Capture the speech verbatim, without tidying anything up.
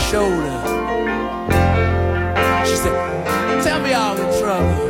shoulder. She said, tell me all the trouble